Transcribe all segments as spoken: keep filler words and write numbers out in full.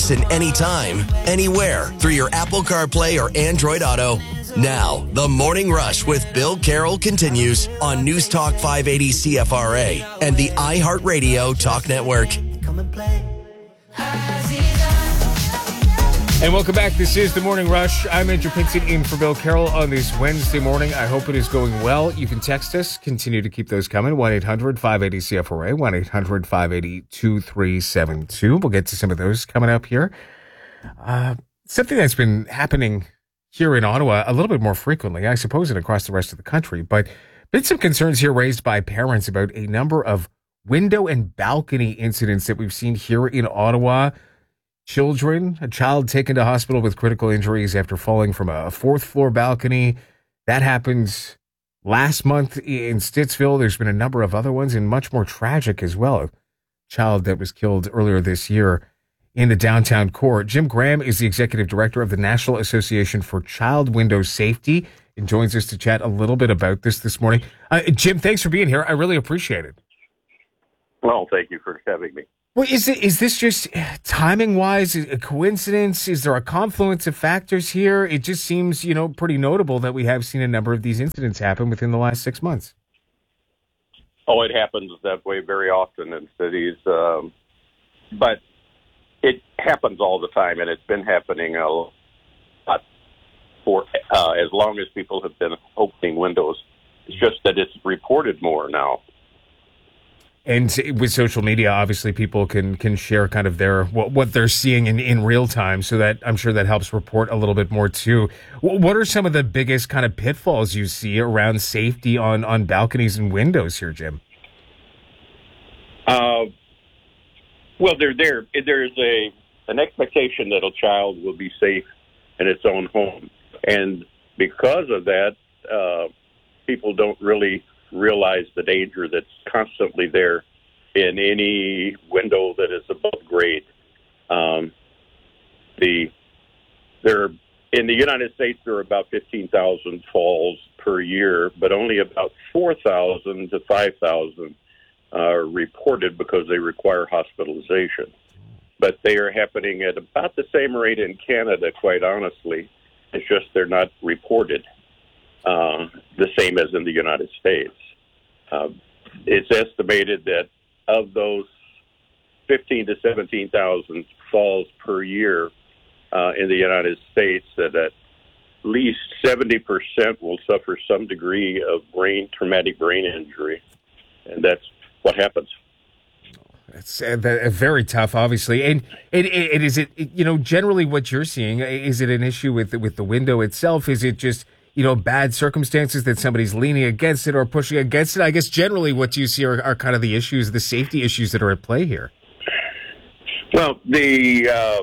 listen anytime, anywhere through your Apple CarPlay or Android Auto. Now, The Morning Rush with Bill Carroll continues on News Talk five eighty C F R A and the iHeartRadio Talk Network. And welcome back. This is The Morning Rush. I'm Andrew Pinson in for Bill Carroll on this Wednesday morning. I hope it is going well. You can text us. Continue to keep those coming. one eight hundred five eighty C F R A, one eight hundred five eighty two three seven two. We'll get to some of those coming up here. Uh, something that's been happening here in Ottawa a little bit more frequently, I suppose, and across the rest of the country, but been some concerns here raised by parents about a number of window and balcony incidents that we've seen here in Ottawa. Children, a child taken to hospital with critical injuries after falling from a fourth floor balcony. That happened last month in Stittsville. There's been a number of other ones and much more tragic as well. A child that was killed earlier this year in the downtown core. Jim Graham is the executive director of the National Association for Child Window Safety and joins us to chat a little bit about this this morning. Uh, Jim, thanks for being here. I really appreciate it. Well, thank you for having me. Well, is it is this just timing-wise a coincidence? Is there a confluence of factors here? It just seems, you know, pretty notable that we have seen a number of these incidents happen within the last six months. Oh, it happens that way very often in cities, um, but it happens all the time, and it's been happening a lot for uh, as long as people have been opening windows. It's just that it's reported more now. And with social media, obviously, people can can share kind of their what, what they're seeing in, in real time. So that I'm sure that helps report a little bit more too. What are some of the biggest kind of pitfalls you see around safety on, on balconies and windows here, Jim? Uh, well, there there there's a an expectation that a child will be safe in its own home, and because of that, uh, people don't really realize the danger that's constantly there in any window that is above grade. Um, the there in the United States there are about fifteen thousand falls per year, but only about four thousand to five thousand are reported because they require hospitalization. But they are happening at about the same rate in Canada, quite honestly. It's just they're not reported uh, the same as in the United States. Uh, it's estimated that of those fifteen to seventeen thousand falls per year uh, in the United States, that at least seventy percent will suffer some degree of brain traumatic brain injury, and that's what happens. It's uh, very tough, obviously. And it, it, it is it, you know, generally what you're seeing, is it an issue with with the window itself? Is it just, you know, bad circumstances that somebody's leaning against it or pushing against it? I guess generally what you see are, are kind of the issues, the safety issues that are at play here. Well, the uh,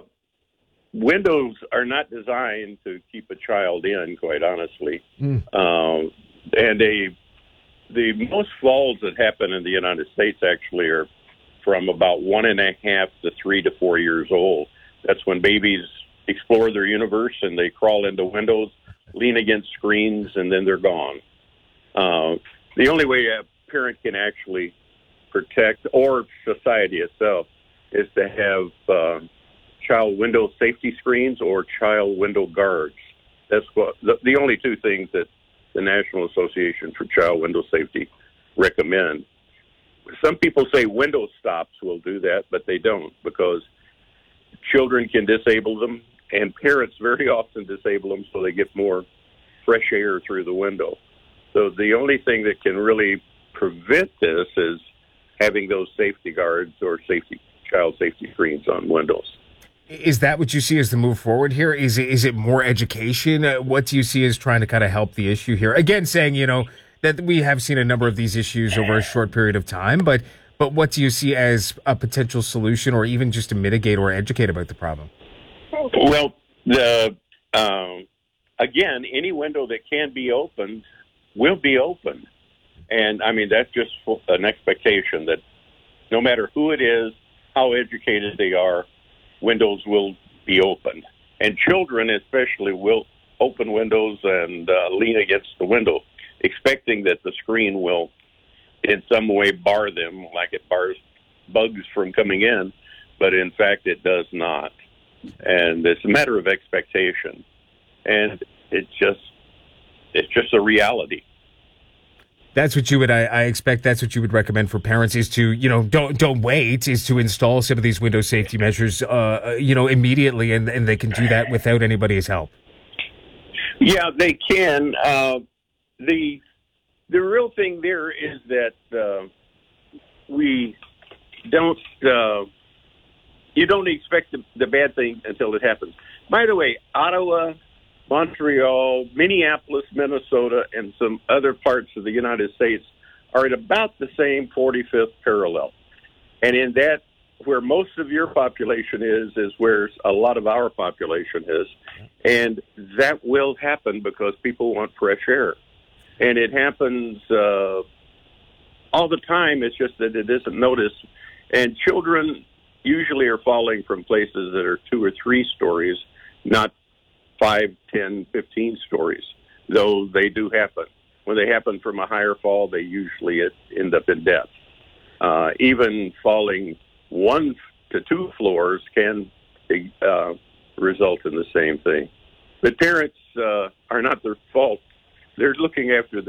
windows are not designed to keep a child in, quite honestly. Mm. Uh, and they, the most falls that happen in the United States actually are from about one and a half to three to four years old. That's when babies explore their universe and they crawl into windows, lean against screens, and then they're gone. Uh, the only way a parent can actually protect, or society itself, is to have uh, child window safety screens or child window guards. That's what the, the only two things that the National Association for Child Window Safety recommend. Some people say window stops will do that, but they don't, because children can disable them, and parents very often disable them so they get more fresh air through the window. So the only thing that can really prevent this is having those safety guards or safety child safety screens on windows. Is that what you see as the move forward here? Is it, is it more education? Uh, what do you see as trying to kind of help the issue here? Again, saying, you know, that we have seen a number of these issues over a short period of time, but but what do you see as a potential solution, or even just to mitigate or educate about the problem? Well, the um, again, any window that can be opened will be opened. And, I mean, that's just an expectation that no matter who it is, how educated they are, windows will be opened. And children especially will open windows and uh, lean against the window, expecting that the screen will in some way bar them, like it bars bugs from coming in, but in fact it does not. and it's a matter of expectation, and it's just it's just a reality. That's what you would, I, I expect that's what you would recommend for parents is to, you know, don't don't wait, is to install some of these window safety measures, uh, you know, immediately, and, and they can do that without anybody's help. Yeah, they can. Uh, the the real thing there is that uh, we don't, uh, you don't expect the, the bad thing until it happens. By the way, Ottawa, Montreal, Minneapolis, Minnesota, and some other parts of the United States are at about the same forty-fifth parallel. And in that, where most of your population is, is where a lot of our population is. And that will happen because people want fresh air. And it happens uh, all the time. It's just that it isn't noticed. And children usually are falling from places that are two or three stories, not five, ten, fifteen stories, though they do happen. When they happen from a higher fall, they usually end up in death. Uh, even falling one to two floors can uh, result in the same thing. But parents uh, are not their fault. They're looking after